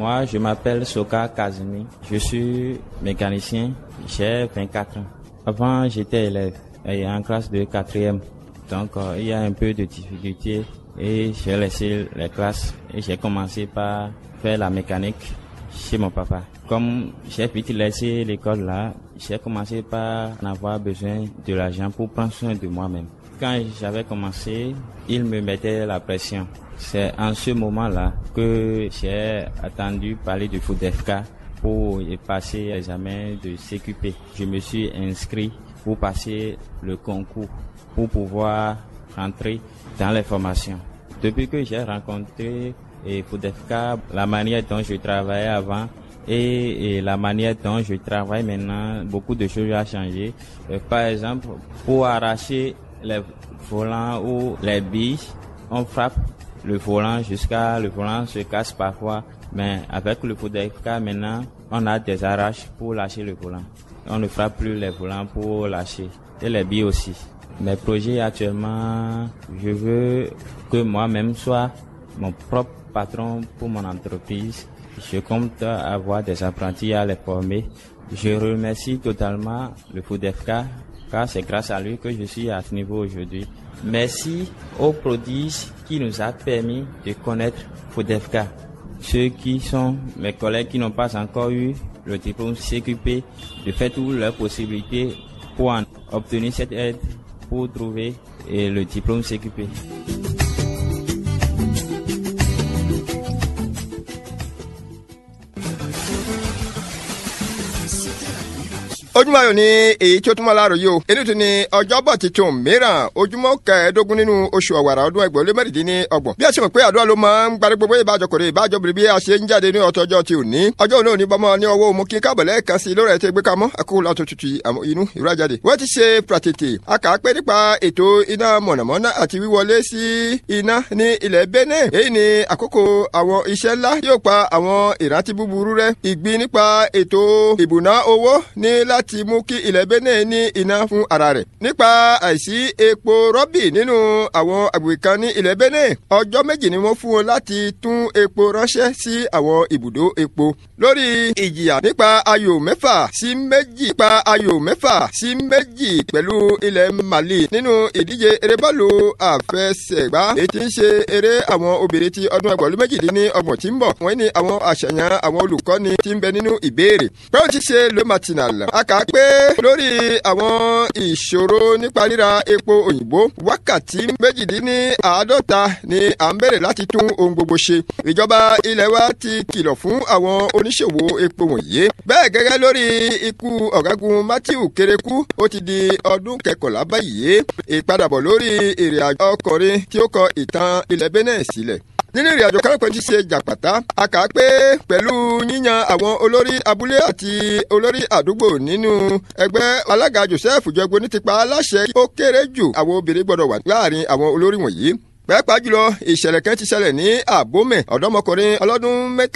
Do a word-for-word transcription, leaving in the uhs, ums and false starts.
Moi, je m'appelle Soka Kazumi. Je suis mécanicien. J'ai vingt-quatre ans. Avant, j'étais élève et en classe de quatrième. Donc, euh, il y a un peu de difficulté et j'ai laissé les classes et j'ai commencé par faire la mécanique chez mon papa. Comme j'ai vite laissé l'école là, j'ai commencé par en avoir besoin de l'argent pour prendre soin de moi-même. Quand j'avais commencé, il me mettait la pression. C'est en ce moment-là que j'ai attendu parler de FODEFCA pour passer l'examen de C Q P. Je me suis inscrit pour passer le concours, pour pouvoir rentrer dans les formations. Depuis que j'ai rencontré FODEFCA, la manière dont je travaillais avant et, et la manière dont je travaille maintenant, beaucoup de choses ont changé. Euh, par exemple, pour arracher les volants ou les billes, on frappe le volant jusqu'à le volant se casse parfois, mais avec le FODEFCA maintenant, on a des arraches pour lâcher le volant. On ne frappe plus les volants pour lâcher et les billes aussi. Mes projets actuellement, je veux que moi-même soit mon propre patron pour mon entreprise. Je compte avoir des apprentis à les former. Je remercie totalement le FODEFCA car c'est grâce à lui que je suis à ce niveau aujourd'hui. Merci aux prodiges qui nous a permis de connaître FODEFCA. Ceux qui sont mes collègues qui n'ont pas encore eu le diplôme C Q P, de faire toutes leurs possibilités pour en obtenir cette aide pour trouver le diplôme C Q P. ojúmọ́ ayọ̀ ni èyí tí ó tún mọ́ láàárọ̀ yìí o èyí tún ni ọjọ́bọ̀ tuntun mìíràn ojúmọ́ kẹẹ̀ẹ́dógún nínú oṣù ọ̀wàrà ọdún ẹgbẹ̀rún lé mẹ́rìndínlọ́gbọ̀n bí a ṣe mọ̀ pé àdúrà ló máa ń gbárí gbogbo ìbájọ kòrè ìbájọ bìrì bí a ṣe ń jáde ní ọ̀tọ̀ ọjọ́ ti òní ọjọ́ òní òní bọ́mọ ní ọwọ́ òmù kí káàbọ̀ lẹ́ẹ̀kan sí lórí ẹ̀tẹ́ gbé kamọ́ àkókò látò tutù inú ìrora jáde wọ́n ti ṣe pàtètè a kà á pé nípa ètò iná mọ̀nàmọ́ná àti wíwọlé sí iná ní ilẹ̀ Benin èyí ni àkókò àwọn iṣẹ́ ńlá yóò pa àwọn ìrántí búburú rẹ́ ìgbín nípa ètò ìbùná owó ní láti mú kí ilẹ̀ Benin ní iná fún ara rẹ̀. nípa àìsí epo rọ́bì nínú àwọn agbègbè kan ní ilẹ̀ Benin ọjọ́ méjì ni wọ́n fún wọn láti tún epo ránṣẹ́ sí àwọn ibùdó epo. lórí ìjìyà nípa ayò mẹ́fà sí méjì nípa ayò mẹ́fà sí méjì pẹ̀lú ilẹ̀ Mali nínú ìdíje eré bọ́ọ̀lù àfẹsẹ̀gbá èyí tí ń ṣe eré àwọn obìnrin ti ọdún ẹgbẹ̀rún méjìdínlọ́gbọ̀n tí ń bọ̀ wọ́n ní àwọn àṣàyàn àwọn olùkọ́ni tí ń bẹ nínú ìbéèrè. pé ó ti ṣe le matinal a kà á pé lórí àwọn ìṣòro nípa ríra epo òyìnbó wákàtí méjìdínláàádọ́ta ni à ń bẹ̀rẹ̀ láti tún ohun gbogbo ṣe. ìjọba ilẹ̀ wa ti kìlọ̀ fún àwọn oníṣòwò epo wọ̀nyí. bẹ́ẹ̀ gẹ́gẹ́ lórí ikú ọ̀gágun Matthew Kereku ó ti di ọdún kẹkànlá báyìí. ìpadàbọ̀ lórí ìrìn àjò ọkùnrin tí ó kọ ìtàn ilẹ̀ Benin sílẹ̀. nínú ìrìn àjò kárọ̀pọ̀ ti ṣe jàpàtà a kà á pé pẹ̀lú yíyan àwọn olórí abúlé àti olórí àdúgbò nínú ẹgbẹ́ alága Joseph Jọgbó ní ti pa aláṣẹ ó kéré jù àwọn obìnrin gbọ́dọ̀ wà láàrin àwọn olórí wọ̀nyí. pẹ́ẹ́pàá jùlọ ìṣẹ̀lẹ̀ kan ti ṣẹlẹ̀ ní Abomey ọ̀dọ́mọkùnrin ọlọ́dún mẹ́ta